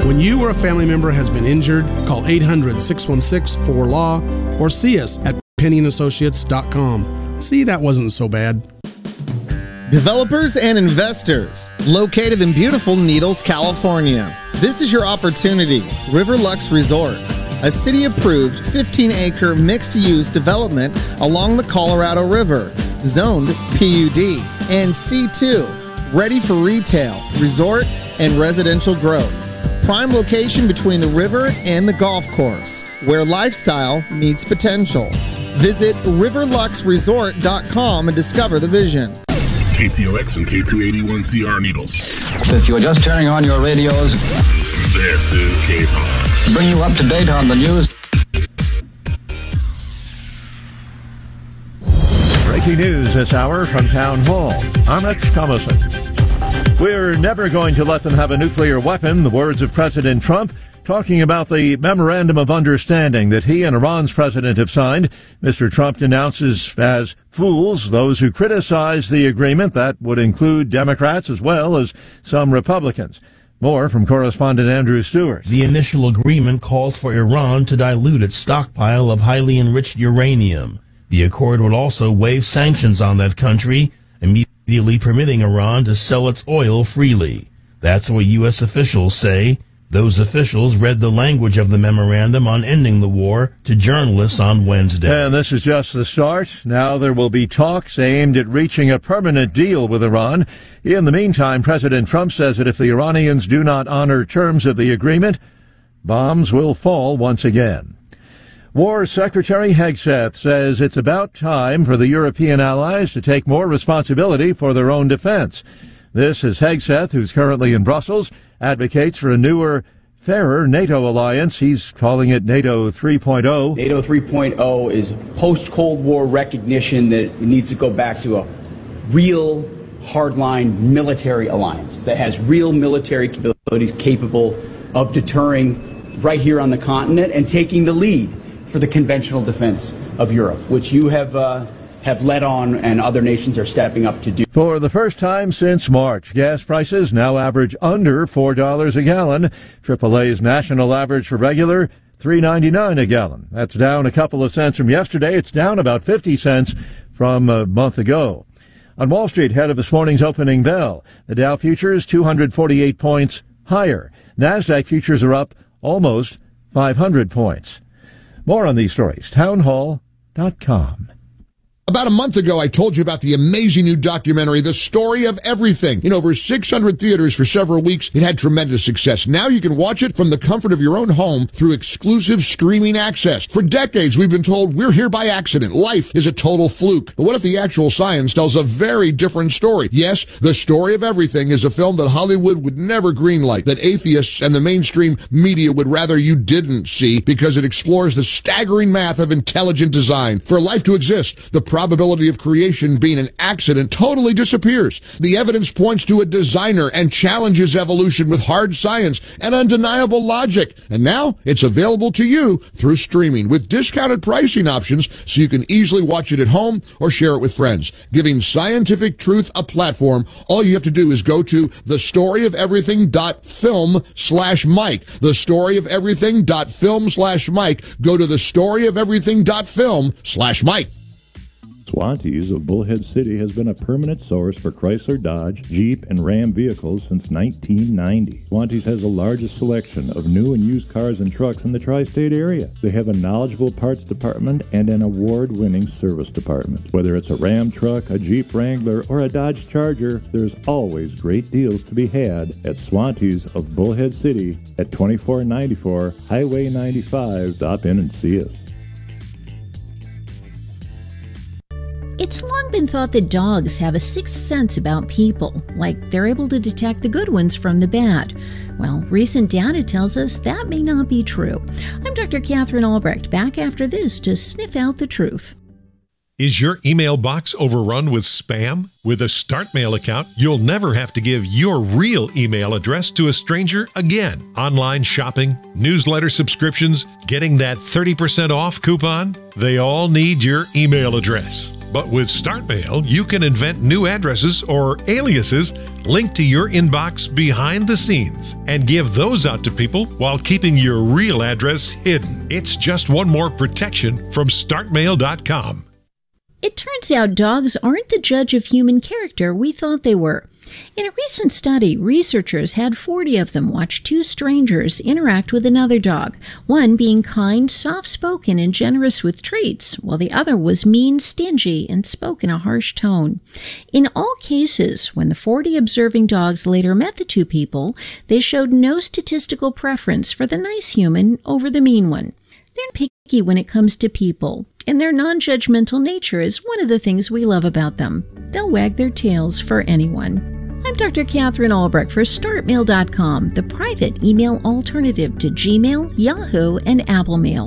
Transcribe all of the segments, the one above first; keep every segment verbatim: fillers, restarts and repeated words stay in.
When you or a family member has been injured, call eight hundred, six one six, four L A W or see us at penny and associates dot com. See, that wasn't so bad. Developers and investors, located in beautiful Needles, California. This is your opportunity. Riverlux Resort, a city-approved fifteen-acre mixed-use development along the Colorado River, zoned P U D and C two, ready for retail, resort, and residential growth. Prime location between the river and the golf course, where lifestyle meets potential. Visit riverlux resort dot com and discover the vision. K T O X and K two eighty-one C R Needles. If you're just turning on your radios, this is K-Talks. Bring you up to date on the news. Breaking news this hour from Town Hall. I'm Rich Thomason. We're never going to let them have a nuclear weapon, the words of President Trump, talking about the Memorandum of Understanding that he and Iran's president have signed. Mister Trump denounces as fools those who criticize the agreement. That would include Democrats as well as some Republicans. More from correspondent Andrew Stewart. The initial agreement calls for Iran to dilute its stockpile of highly enriched uranium. The accord would also waive sanctions on that country, immediately permitting Iran to sell its oil freely. That's what U S officials say. Those officials read the language of the memorandum on ending the war to journalists on Wednesday. And this is just the start. Now there will be talks aimed at reaching a permanent deal with Iran. In the meantime, President Trump says that if the Iranians do not honor terms of the agreement, bombs will fall once again. War Secretary Hegseth says it's about time for the European allies to take more responsibility for their own defense. This is Hegseth, who's currently in Brussels, advocates for a newer, fairer NATO alliance. He's calling it NATO three point oh. NATO three point oh is post-Cold War recognition that it needs to go back to a real, hardline military alliance that has real military capabilities capable of deterring right here on the continent and taking the lead for the conventional defense of Europe, which you have uh, have led on and other nations are stepping up to do. For the first time since March, gas prices now average under four dollars a gallon. triple A's national average for regular, three ninety-nine a gallon. That's down a couple of cents from yesterday. It's down about fifty cents from a month ago. On Wall Street, ahead of this morning's opening bell, the Dow futures two hundred forty-eight points higher. NASDAQ futures are up almost five hundred points. More on these stories, townhall dot com. About a month ago, I told you about the amazing new documentary, The Story of Everything. In over six hundred theaters for several weeks, it had tremendous success. Now you can watch it from the comfort of your own home through exclusive streaming access. For decades, we've been told we're here by accident. Life is a total fluke. But what if the actual science tells a very different story? Yes, The Story of Everything is a film that Hollywood would never greenlight, that atheists and the mainstream media would rather you didn't see, because it explores the staggering math of intelligent design. For life to exist, the probability of creation being an accident totally disappears. The evidence points to a designer and challenges evolution with hard science and undeniable logic. And now it's available to you through streaming with discounted pricing options so you can easily watch it at home or share it with friends. Giving scientific truth a platform, all you have to do is go to the story of everything dot film slash Mike. the story of everything dot film slash Mike. Go to the story of everything dot film slash Mike. Swantees of Bullhead City has been a permanent source for Chrysler, Dodge, Jeep, and Ram vehicles since nineteen ninety. Swantees has the largest selection of new and used cars and trucks in the tri-state area. They have a knowledgeable parts department and an award-winning service department. Whether it's a Ram truck, a Jeep Wrangler, or a Dodge Charger, there's always great deals to be had at Swantees of Bullhead City at twenty-four ninety-four Highway ninety-five. Stop in and see us. It's long been thought that dogs have a sixth sense about people, like they're able to detect the good ones from the bad. Well, recent data tells us that may not be true. I'm Doctor Catherine Albrecht, back after this to sniff out the truth. Is your email box overrun with spam? With a StartMail account, you'll never have to give your real email address to a stranger again. Online shopping, newsletter subscriptions, getting that thirty percent off coupon, they all need your email address. But with StartMail, you can invent new addresses or aliases linked to your inbox behind the scenes and give those out to people while keeping your real address hidden. It's just one more protection from start mail dot com. It turns out dogs aren't the judge of human character we thought they were. In a recent study, researchers had forty of them watch two strangers interact with another dog, one being kind, soft-spoken, and generous with treats, while the other was mean, stingy, and spoke in a harsh tone. In all cases, when the forty observing dogs later met the two people, they showed no statistical preference for the nice human over the mean one. They're picky when it comes to people, and their non-judgmental nature is one of the things we love about them. They'll wag their tails for anyone. I'm Doctor Catherine Albrecht for start mail dot com, the private email alternative to Gmail, Yahoo, and Apple Mail.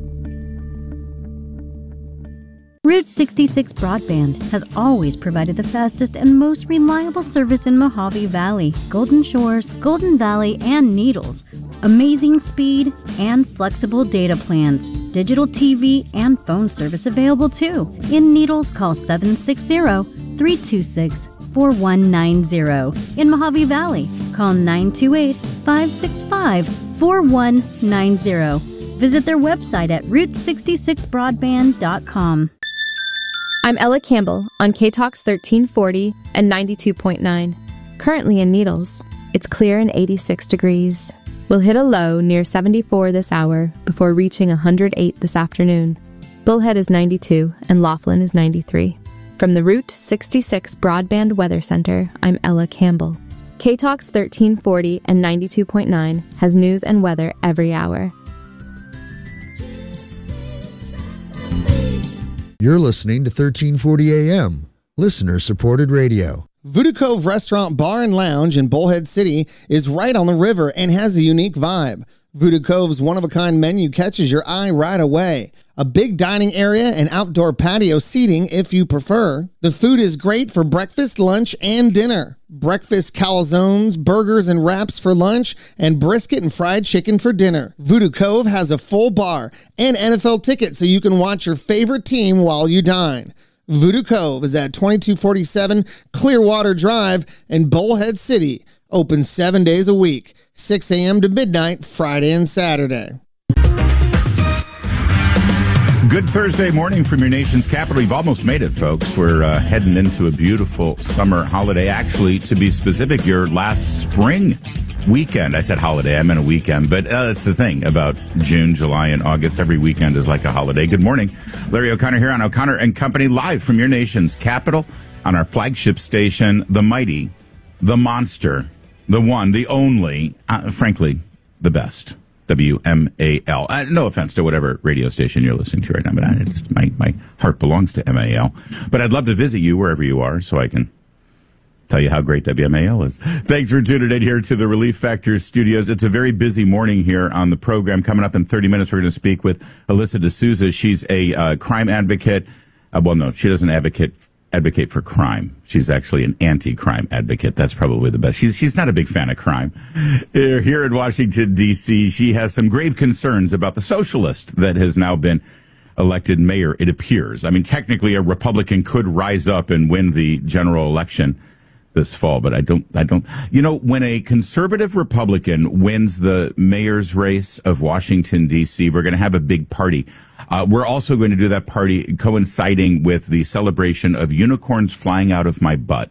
Route sixty-six Broadband has always provided the fastest and most reliable service in Mojave Valley, Golden Shores, Golden Valley, and Needles. Amazing speed and flexible data plans. Digital T V and phone service available too. In Needles, call seven six zero, three two six, four one nine zero. In Mojave Valley, call nine two eight, five six five, four one nine zero. Visit their website at route sixty-six broadband dot com. I'm Ella Campbell on K Talks thirteen forty and ninety-two point nine. Currently in Needles, it's clear and eighty-six degrees. We'll hit a low near seventy-four this hour before reaching one hundred eight this afternoon. Bullhead is ninety-two and Laughlin is ninety-three. From the Route sixty-six Broadband Weather Center, I'm Ella Campbell. K Talks thirteen forty and ninety-two point nine has news and weather every hour. You're listening to thirteen forty A M, listener-supported radio. Voodoo Cove Restaurant, Bar, and Lounge in Bullhead City is right on the river and has a unique vibe. Voodoo Cove's one-of-a-kind menu catches your eye right away. A big dining area and outdoor patio seating if you prefer. The food is great for breakfast, lunch, and dinner. Breakfast calzones, burgers, and wraps for lunch, and brisket and fried chicken for dinner. Voodoo Cove has a full bar and N F L tickets so you can watch your favorite team while you dine. Voodoo Cove is at twenty-two forty-seven Clearwater Drive in Bullhead City. Open seven days a week, six a.m. to midnight, Friday and Saturday. Good Thursday morning from your nation's capital. You've almost made it, folks. We're uh, heading into a beautiful summer holiday. Actually, to be specific, your last spring weekend. I said holiday, I meant a weekend, but uh, that's the thing about June, July, and August. Every weekend is like a holiday. Good morning. Larry O'Connor here on O'Connor and Company, live from your nation's capital on our flagship station, the mighty, the monster, the one, the only, uh, frankly, the best. W M A L. Uh, no offense to whatever radio station you're listening to right now, but I just, my, my heart belongs to M A L. But I'd love to visit you wherever you are so I can tell you how great W M A L is. Thanks for tuning in here to the Relief Factor Studios. It's a very busy morning here on the program. Coming up in thirty minutes, we're going to speak with Alyssa D'Souza. She's a uh, crime advocate. Uh, well, no, she doesn't advocate advocate for crime. She's actually an anti-crime advocate. That's probably the best. She's she's not a big fan of crime. Here in Washington, D C, she has some grave concerns about the socialist that has now been elected mayor, it appears. I mean, technically, a Republican could rise up and win the general election this fall, but I don't, I don't, you know, when a conservative Republican wins the mayor's race of Washington, D C, we're going to have a big party. Uh, we're also going to do that party coinciding with the celebration of unicorns flying out of my butt,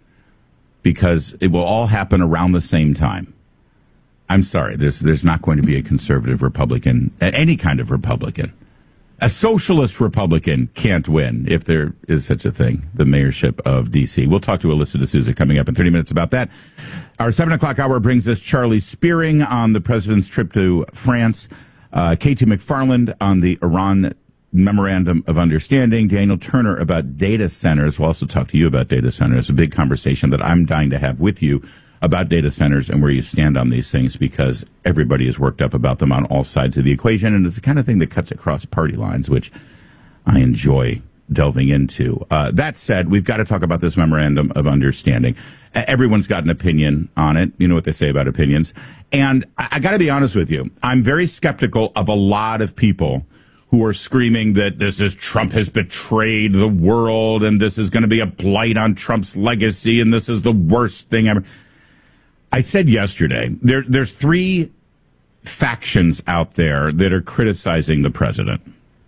because it will all happen around the same time. I'm sorry, there's, there's not going to be a conservative Republican, any kind of Republican. A socialist Republican can't win, if there is such a thing, the mayorship of D C. We'll talk to Alyssa D'Souza coming up in thirty minutes about that. Our seven o'clock hour brings us Charlie Spearing on the president's trip to France, uh, Katie McFarland on the Iran Memorandum of Understanding, Daniel Turner about data centers. We'll also talk to you about data centers, a big conversation that I'm dying to have with you about data centers and where you stand on these things, because everybody is worked up about them on all sides of the equation, and it's the kind of thing that cuts across party lines, which I enjoy delving into. Uh, that said, we've got to talk about this memorandum of understanding. Everyone's got an opinion on it. You know what they say about opinions. And I, I got to be honest with you. I'm very skeptical of a lot of people who are screaming that this is Trump has betrayed the world and this is going to be a blight on Trump's legacy and this is the worst thing ever. I said yesterday, there, there's three factions out there that are criticizing the president.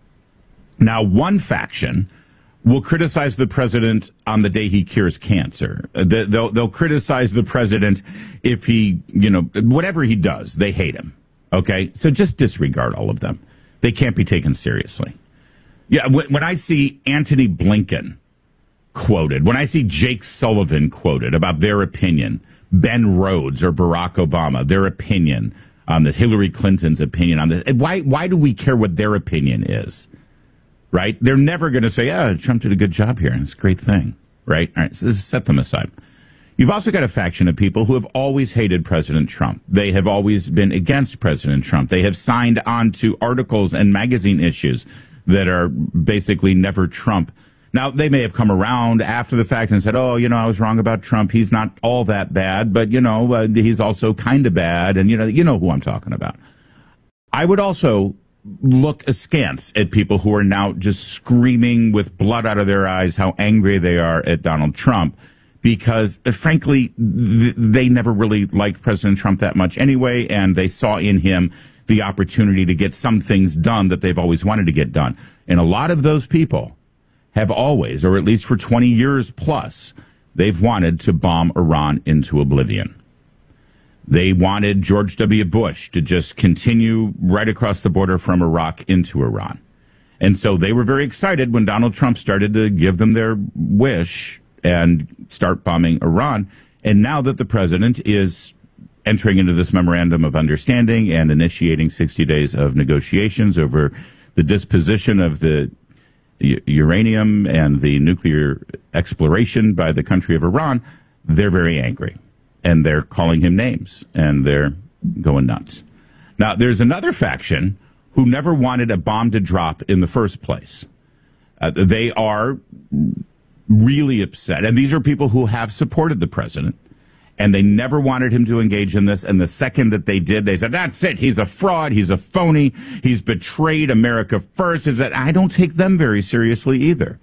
Now, one faction will criticize the president on the day he cures cancer. They'll, they'll criticize the president if he, you know, whatever he does, they hate him. Okay? So just disregard all of them. They can't be taken seriously. Yeah, when I see Antony Blinken quoted, when I see Jake Sullivan quoted about their opinion, Ben Rhodes or Barack Obama, their opinion on this, Hillary Clinton's opinion on this, why, why do we care what their opinion is? Right? They're never going to say, oh, Trump did a good job here. It's a great thing. Right? All right. So set them aside. You've also got a faction of people who have always hated President Trump. They have always been against President Trump. They have signed on to articles and magazine issues that are basically never Trump. Now, they may have come around after the fact and said, oh, you know, I was wrong about Trump. He's not all that bad, but, you know, uh, he's also kind of bad. And, you know, you know who I'm talking about. I would also look askance at people who are now just screaming with blood out of their eyes how angry they are at Donald Trump. Because, uh, frankly, th- they never really liked President Trump that much anyway, and they saw in him the opportunity to get some things done that they've always wanted to get done. And a lot of those people have always, or at least for twenty years plus, they've wanted to bomb Iran into oblivion. They wanted George W. Bush to just continue right across the border from Iraq into Iran. And so they were very excited when Donald Trump started to give them their wish and start bombing Iran. And now that the president is entering into this memorandum of understanding and initiating sixty days of negotiations over the disposition of the u- uranium and the nuclear exploration by the country of Iran, they're very angry. And they're calling him names, and they're going nuts. Now, there's another faction who never wanted a bomb to drop in the first place. Uh, they are really upset. And these are people who have supported the president, and they never wanted him to engage in this. And the second that they did, they said, that's it. He's a fraud. He's a phony. He's betrayed America first. Is that I don't take them very seriously either.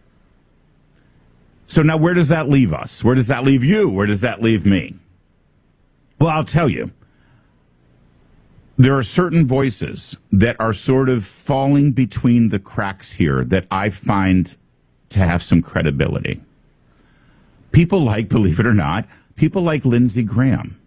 So now where does that leave us? Where does that leave you? Where does that leave me? Well, I'll tell you. There are certain voices that are sort of falling between the cracks here that I find to have some credibility. People like, believe it or not, people like Lindsey Graham,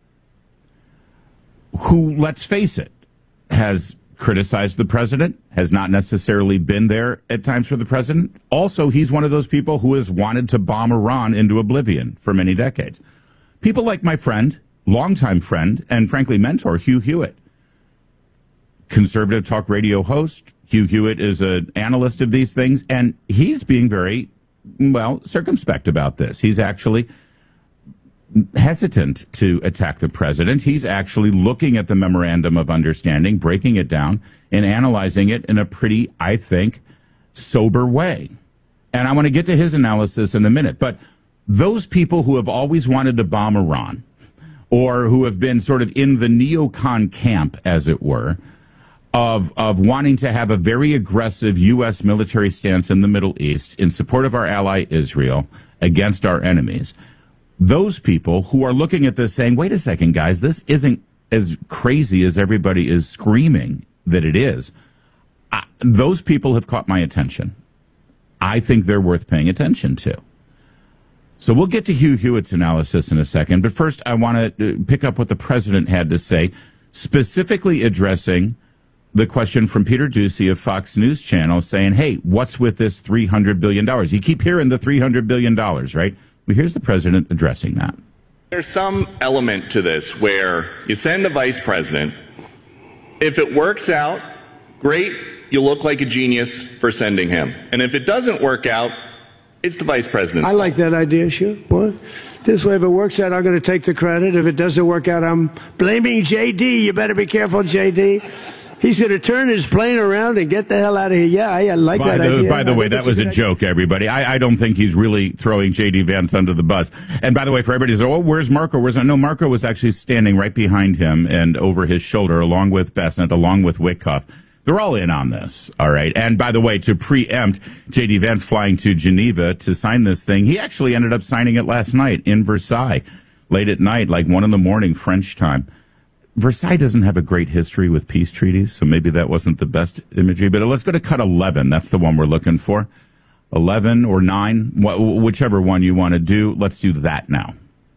who, let's face it, has criticized the president, has not necessarily been there at times for the president. Also, he's one of those people who has wanted to bomb Iran into oblivion for many decades. People like my friend, longtime friend, and frankly mentor, Hugh Hewitt, conservative talk radio host. Hugh Hewitt is an analyst of these things, and he's being very, well, circumspect about this. He's actually hesitant to attack the president. He's actually looking at the memorandum of understanding, breaking it down, and analyzing it in a pretty, I think, sober way. And I want to get to his analysis in a minute. But those people who have always wanted to bomb Iran, or who have been sort of in the neocon camp, as it were, Of, of wanting to have a very aggressive U S military stance in the Middle East in support of our ally Israel against our enemies. Those people who are looking at this saying, wait a second, guys, this isn't as crazy as everybody is screaming that it is. I, those people have caught my attention. I think they're worth paying attention to. So we'll get to Hugh Hewitt's analysis in a second. But first, I want to pick up what the president had to say, specifically addressing the question from Peter Doocy of Fox News Channel saying, hey, what's with this three hundred billion dollars? You keep hearing the three hundred billion dollars, right? Well, here's the president addressing that. There's some element to this where you send the vice president. If it works out, great, you look like a genius for sending him. And if it doesn't work out, it's the vice president's I like that idea, sure. What? This way, if it works out, I'm going to take the credit. If it doesn't work out, I'm blaming J D. You better be careful, J D. He's going to turn his plane around and get the hell out of here. Yeah, I like by that the, idea. By the I way, that was a, a joke, everybody. I, I don't think he's really throwing J D. Vance under the bus. And by the way, for everybody who's, oh, where's Marco? Where's No, Marco was actually standing right behind him and over his shoulder, along with Bessent, along with Witkoff. They're all in on this, all right? And by the way, to preempt J D. Vance flying to Geneva to sign this thing, he actually ended up signing it last night in Versailles, late at night, like one in the morning, French time. Versailles doesn't have a great history with peace treaties, so maybe that wasn't the best imagery. But let's go to cut eleven. That's the one we're looking for. eleven or nine, wh- whichever one you want to do. Let's do that now.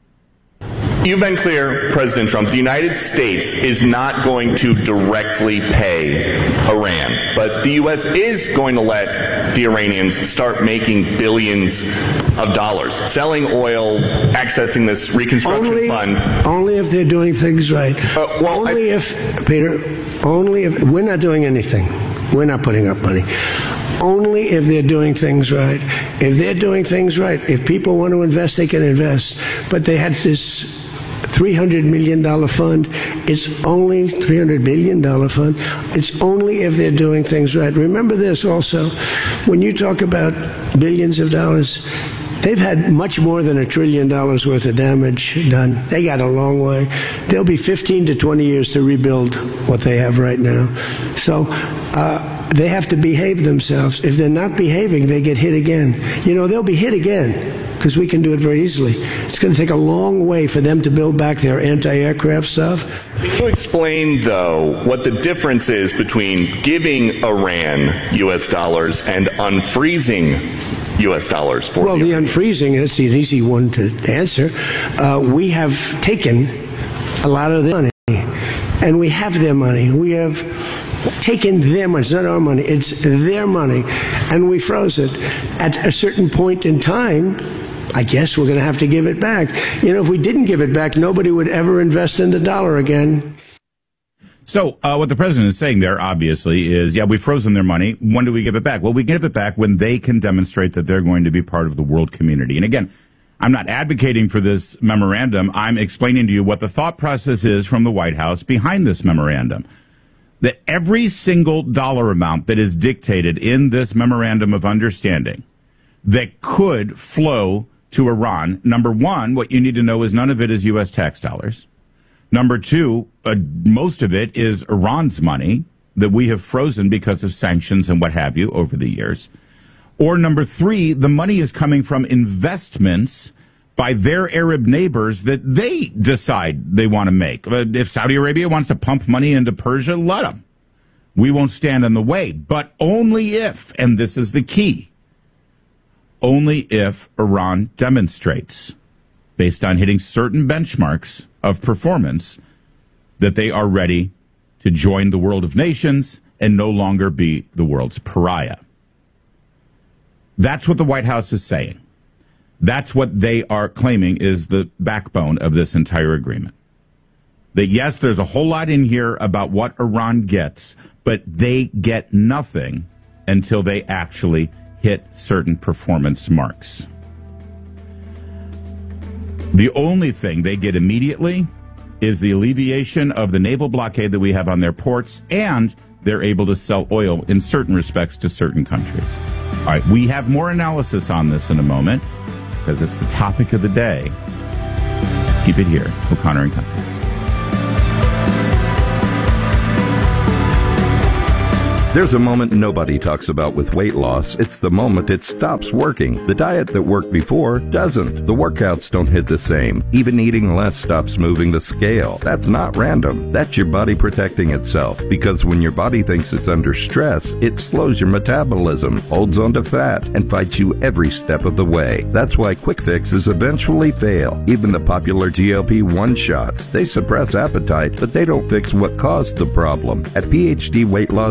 You've been clear, President Trump, the United States is not going to directly pay Iran, but the U S is going to let the Iranians start making billions of dollars, selling oil, accessing this reconstruction only, fund. Only if they're doing things right. Uh, well, only I, if, Peter, only if, we're not doing anything. We're not putting up money. Only if they're doing things right. If they're doing things right, if people want to invest, they can invest. But they had this three hundred million dollars fund. It's only three hundred billion dollars fund. It's only if they're doing things right. Remember this also, when you talk about billions of dollars, they've had much more than a trillion dollars worth of damage done. They got a long way. There'll be fifteen to twenty years to rebuild what they have right now. So uh, they have to behave themselves. If they're not behaving, they get hit again. You know, they'll be hit again because we can do it very easily. It's going to take a long way for them to build back their anti-aircraft stuff. Can you explain, though, what the difference is between giving Iran U S dollars and unfreezing U S dollars for Well, the unfreezing, that's an easy one to answer. Uh, we have taken a lot of their money, and we have their money. We have taken their money. It's not our money. It's their money, and we froze it. At a certain point in time, I guess we're going to have to give it back. You know, if we didn't give it back, nobody would ever invest in the dollar again. So uh, what the president is saying there, obviously, is, yeah, we've frozen their money. When do we give it back? Well, we give it back when they can demonstrate that they're going to be part of the world community. And again, I'm not advocating for this memorandum. I'm explaining to you what the thought process is from the White House behind this memorandum. That every single dollar amount that is dictated in this memorandum of understanding that could flow to Iran, number one, what you need to know is none of it is U S tax dollars. Number two, uh, most of it is Iran's money that we have frozen because of sanctions and what have you over the years. Or number three, the money is coming from investments by their Arab neighbors that they decide they want to make. If Saudi Arabia wants to pump money into Persia, let them. We won't stand in the way, but only if, and this is the key, only if Iran demonstrates, based on hitting certain benchmarks of performance, that they are ready to join the world of nations and no longer be the world's pariah. That's what the White House is saying. That's what they are claiming is the backbone of this entire agreement. That, yes, there's a whole lot in here about what Iran gets, but they get nothing until they actually hit certain performance marks. The only thing they get immediately is the alleviation of the naval blockade that we have on their ports, and they're able to sell oil in certain respects to certain countries. All right, we have more analysis on this in a moment, because it's the topic of the day. Keep it here, O'Connor and Company. There's a moment nobody talks about with weight loss. It's the moment it stops working. The diet that worked before doesn't. The workouts don't hit the same. Even eating less stops moving the scale. That's not random. That's your body protecting itself. Because when your body thinks it's under stress, it slows your metabolism, holds onto fat, and fights you every step of the way. That's why quick fixes eventually fail. Even the popular G L P one shots. They suppress appetite, but they don't fix what caused the problem. At P H D Weight Loss, they focus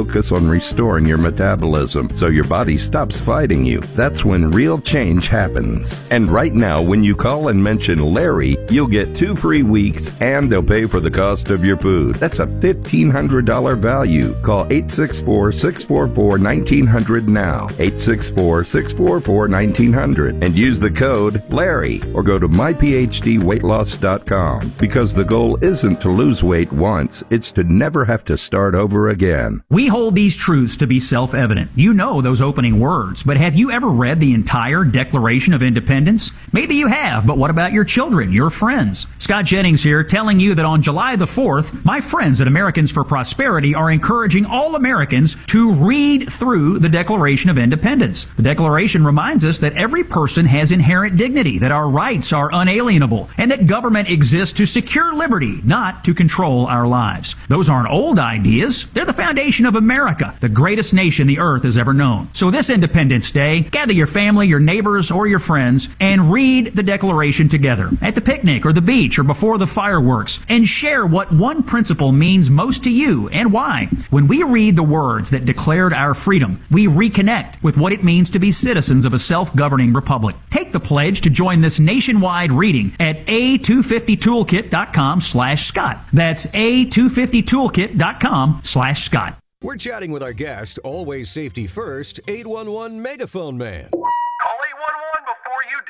focus on restoring your metabolism so your body stops fighting you. That's when real change happens. And right now, when you call and mention Larry, you'll get two free weeks and they'll pay for the cost of your food. That's a fifteen hundred dollars value. Call eight six four, six four four, one nine zero zero now. eight six four, six four four, one nine zero zero and use the code Larry or go to my p h d weight loss dot com because the goal isn't to lose weight once, it's to never have to start over again. We hold these truths to be self-evident. You know those opening words, but have you ever read the entire Declaration of Independence? Maybe you have, but what about your children, your friends? Scott Jennings here telling you that on July the fourth, my friends at Americans for Prosperity are encouraging all Americans to read through the Declaration of Independence. The Declaration reminds us that every person has inherent dignity, that our rights are unalienable, and that government exists to secure liberty, not to control our lives. Those aren't old ideas. They're the foundation of America, the greatest nation the earth has ever known. So this Independence Day, gather your family, your neighbors, or your friends, and read the Declaration together at the picnic or the beach or before the fireworks, and share what one principle means most to you and why. When we read the words that declared our freedom, we reconnect with what it means to be citizens of a self-governing republic. Take the pledge to join this nationwide reading at a two fifty toolkit dot com slash Scott. That's a two fifty toolkit dot com slash Scott. We're chatting with our guest, always safety first, eight one one Megaphone Man. Call eight one one before you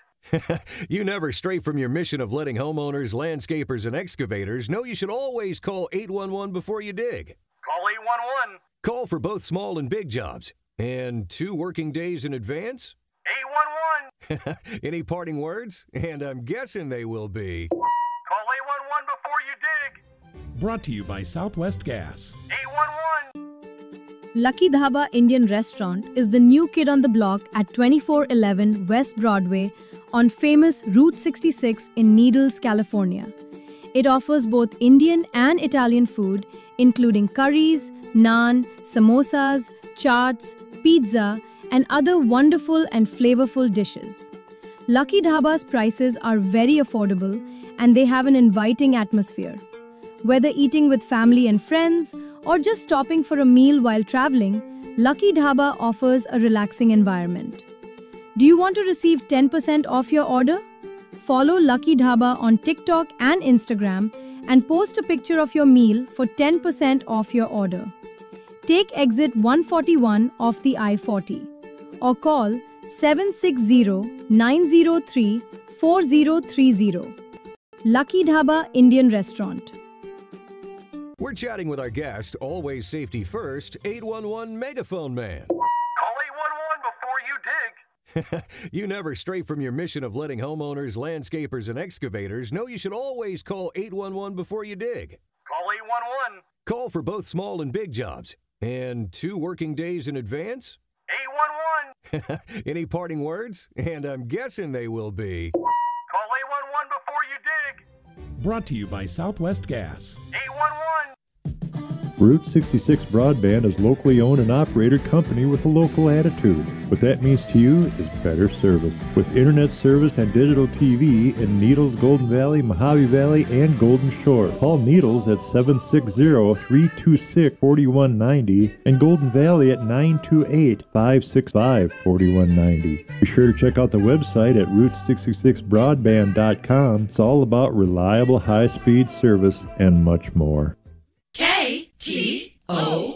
dig. You never stray from your mission of letting homeowners, landscapers, and excavators know you should always call eight one one before you dig. Call eight one one. Call for both small and big jobs. And two working days in advance? eight one one. Any parting words? And I'm guessing they will be... Call eight one one before you dig. Brought to you by Southwest Gas. eight one one. Lucky Dhaba Indian Restaurant is the new kid on the block at twenty-four eleven West Broadway on famous Route sixty-six in Needles, California. It offers both Indian and Italian food, including curries, naan, samosas, chaats, pizza, and other wonderful and flavorful dishes. Lucky Dhaba's prices are very affordable and they have an inviting atmosphere. Whether eating with family and friends or just stopping for a meal while traveling, Lucky Dhaba offers a relaxing environment. Do you want to receive ten percent off your order? Follow Lucky Dhaba on TikTok and Instagram and post a picture of your meal for ten percent off your order. Take exit one forty-one off the I forty or call seven six zero, nine zero three, four zero three zero. Lucky Dhaba Indian Restaurant. We're chatting with our guest, always safety first, eight one one Megaphone Man. Call eight one one before you dig. You never stray from your mission of letting homeowners, landscapers, and excavators know you should always call eight one one before you dig. Call eight one one. Call for both small and big jobs. And two working days in advance? eight one one. Any parting words? And I'm guessing they will be... Call eight one one before you dig. Brought to you by Southwest Gas. eight one one. Route sixty-six Broadband is locally owned and operated company with a local attitude. What that means to you is better service. With internet service and digital T V in Needles, Golden Valley, Mojave Valley, and Golden Shore. Call Needles at seven six zero, three two six, four one nine zero and Golden Valley at nine two eight, five six five, four one nine zero. Be sure to check out the website at route sixty-six broadband dot com. It's all about reliable high-speed service and much more. K T O